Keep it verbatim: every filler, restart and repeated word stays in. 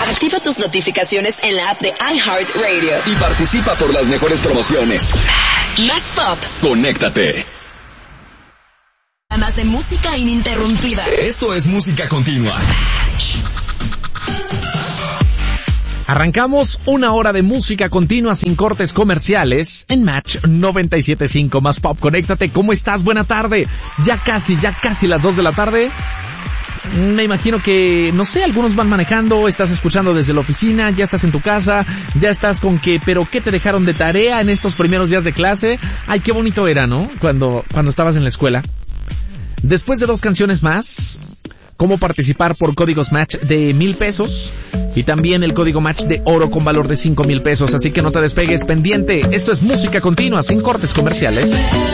Activa tus notificaciones en la app de iHeartRadio. Y participa por las mejores promociones. Más pop. Conéctate. Más de música ininterrumpida. Esto es música continua. Arrancamos una hora de música continua sin cortes comerciales en Match noventa y siete punto cinco. Más pop, conéctate. ¿Cómo estás? Buena tarde. Ya casi, ya casi las dos de la tarde. Me imagino que, no sé, algunos van manejando, estás escuchando desde la oficina, ya estás en tu casa, ya estás con que, pero ¿qué te dejaron de tarea en estos primeros días de clase? Ay, qué bonito era, ¿no? Cuando, cuando estabas en la escuela. Después de dos canciones más, cómo participar por códigos match de mil pesos y también el código match de oro con valor de cinco mil pesos. Así que no te despegues, pendiente. Esto es música continua sin cortes comerciales.